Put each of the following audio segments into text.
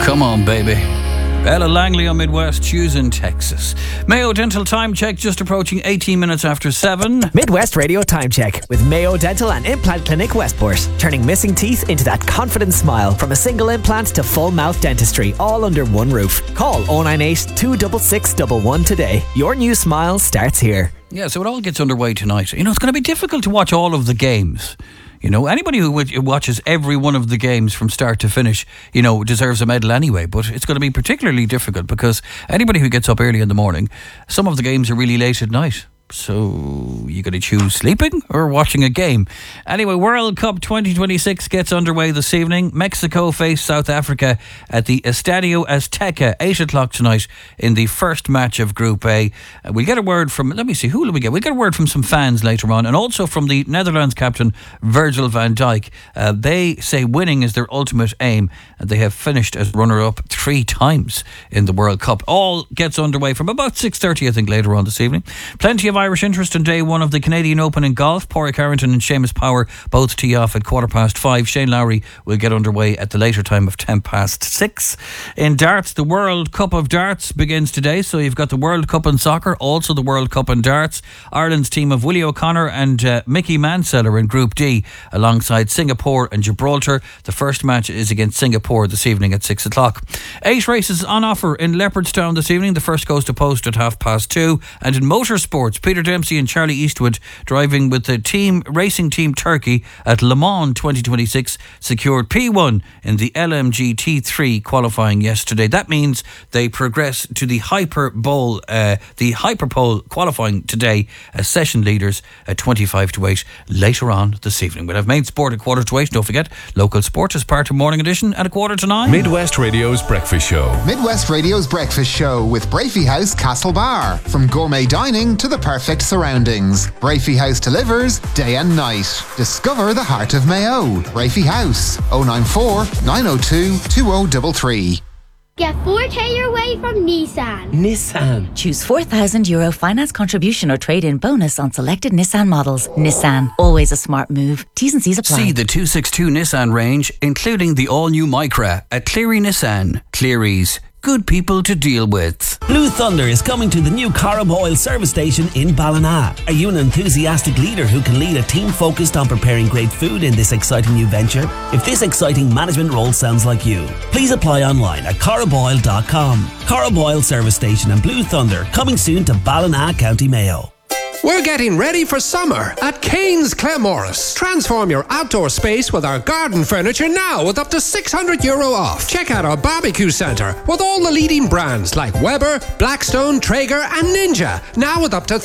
Come on, baby. Ella Langley on Midwest, choosing Texas. Mayo Dental Time Check just approaching 18 minutes after 7. Midwest Radio Time Check with Mayo Dental and Implant Clinic Westport. Turning missing teeth into that confident smile. From a single implant to full mouth dentistry, all under one roof. Call 098 266 111 today. Your new smile starts here. Yeah, so it all gets underway tonight. You know, it's going to be difficult to watch all of the games. You know, anybody who watches every one of the games from start to finish, you know, deserves a medal anyway. But it's going to be particularly difficult because anybody who gets up early in the morning, some of the games are really late at night. So you got to choose sleeping or watching a game. Anyway, World Cup 2026 gets underway this evening. Mexico face South Africa at the Estadio Azteca, 8 o'clock tonight in the first match of Group A. We'll get a word from, let me see, who will we get? We'll get a word from some fans later on, and also from the Netherlands captain Virgil van Dijk. They say winning is their ultimate aim, and they have finished as runner-up 3 times in the World Cup. All gets underway from about 6:30, I think, later on this evening. Plenty of Irish interest on day one of the Canadian Open in golf. Pádraig Harrington and Seamus Power both tee off at 5:15. Shane Lowry will get underway at the later time of 6:10. In darts, the World Cup of Darts begins today. So you've got the World Cup in soccer, also the World Cup in darts. Ireland's team of Willie O'Connor and Mickey Manseller in Group D alongside Singapore and Gibraltar. The first match is against Singapore this evening at 6 o'clock. 8 races on offer in Leopardstown this evening. The first goes to post at 2:30. And in motorsports, Peter Dempsey and Charlie Eastwood, driving with the Racing Team Turkey at Le Mans 2026, secured P1 in the LMG T3 qualifying yesterday. That means they progress to the Hyperpole qualifying today as session leaders at 8:25 later on this evening. We'll have main sport at 8:15. Don't forget, local sport is part of Morning Edition at 8:45. Midwest Radio's Breakfast Show. Midwest Radio's Breakfast Show with Brafey House Castlebar. From gourmet dining to the perfect surroundings, Brafey House delivers day and night. Discover the heart of Mayo. Brafey House, 094 902 2033. Get 4K your way from Nissan. Nissan. Choose €4,000 finance contribution or trade-in bonus on selected Nissan models. Nissan. Always a smart move. T's and C's apply. See the 262 Nissan range, including the all-new Micra at Cleary Nissan. Cleary's. Good people to deal with. Blue Thunder is coming to the new Caraboyle service station in Ballina. Are you an enthusiastic leader who can lead a team focused on preparing great food in this exciting new venture? If this exciting management role sounds like you, please apply online at caraboyle.com. Caraboyle service station and Blue Thunder coming soon to Ballina, County Mayo. We're getting ready for summer at Kane's Claremorris. Transform your outdoor space with our garden furniture now with up to €600 off. Check out our barbecue centre with all the leading brands like Weber, Blackstone, Traeger and Ninja. Now with up to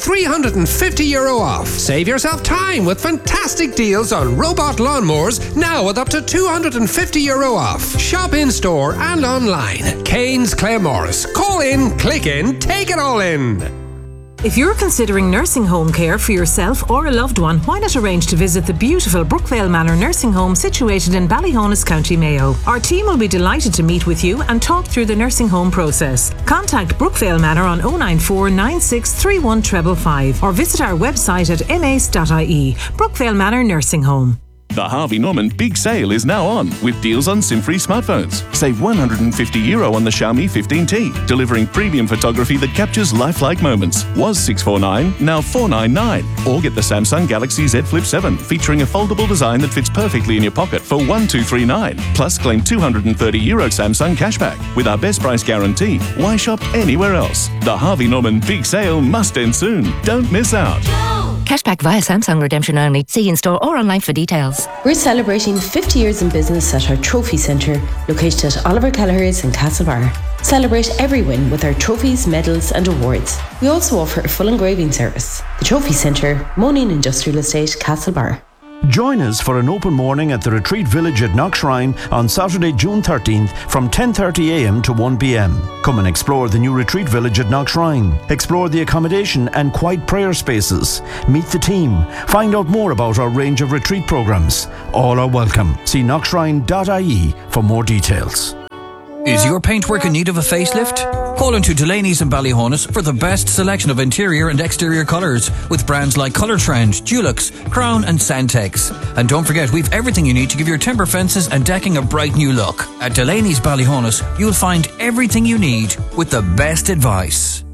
€350 off. Save yourself time with fantastic deals on robot lawnmowers now with up to €250 off. Shop in store and online. Kane's Claremorris. Call in, click in, take it all in. If you're considering nursing home care for yourself or a loved one, why not arrange to visit the beautiful Brookvale Manor Nursing Home situated in Ballyhonus, County Mayo. Our team will be delighted to meet with you and talk through the nursing home process. Contact Brookvale Manor on 094 9631 555 or visit our website at mace.ie. Brookvale Manor Nursing Home. The Harvey Norman Big Sale is now on with deals on SIM-free smartphones. Save €150 on the Xiaomi 15T, delivering premium photography that captures lifelike moments. Was $649, now $499. Or get the Samsung Galaxy Z Flip 7, featuring a foldable design that fits perfectly in your pocket for $1,239. Plus, claim €230 Samsung cashback. With our best price guarantee, why shop anywhere else? The Harvey Norman Big Sale must end soon. Don't miss out. Cashback via Samsung redemption only. See in store or online for details. We're celebrating 50 years in business at our Trophy Centre, located at Oliver Kelleher's in Castlebar. Celebrate every win with our trophies, medals and awards. We also offer a full engraving service. The Trophy Centre, Monin Industrial Estate, Castlebar. Join us for an open morning at the Retreat Village at Knockshrine on Saturday, June 13th from 10:30am to 1pm. Come and explore the new Retreat Village at Knockshrine. Explore the accommodation and quiet prayer spaces. Meet the team. Find out more about our range of retreat programs. All are welcome. See knockshrine.ie for more details. Is your paintwork in need of a facelift? Call into Delaney's in Ballyhonus for the best selection of interior and exterior colours with brands like Colour Trend, Dulux, Crown and Santex. And don't forget, we've everything you need to give your timber fences and decking a bright new look. At Delaney's Ballyhonus, you'll find everything you need with the best advice.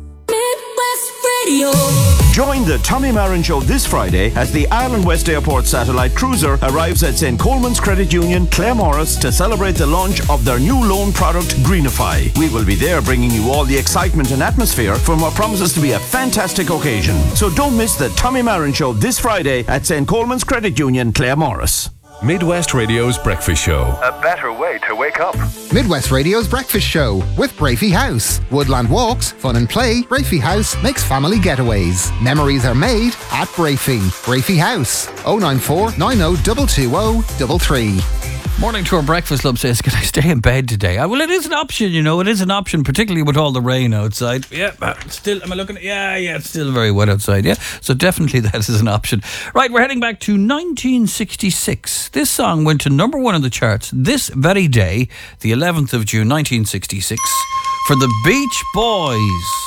Join the Tommy Marin Show this Friday as the Ireland West Airport satellite cruiser arrives at St. Coleman's Credit Union, Claremorris, to celebrate the launch of their new loan product, Greenify. We will be there bringing you all the excitement and atmosphere from what promises to be a fantastic occasion. So don't miss the Tommy Marin Show this Friday at St. Coleman's Credit Union, Claremorris. Midwest Radio's Breakfast Show. A better way to wake up. Midwest Radio's Breakfast Show with Brafey House. Woodland walks, fun and play. Brafey House makes family getaways. Memories are made at Brafey. Brafey House. 094 90 220 33. Morning to our breakfast club says, can I stay in bed today? Well, it is an option, you know. It is an option, particularly with all the rain outside. Yeah, still, am I looking at... Yeah, it's still very wet outside, yeah. So definitely that is an option. Right, we're heading back to 1966. This song went to number 1 on the charts this very day, the 11th of June, 1966, for the Beach Boys.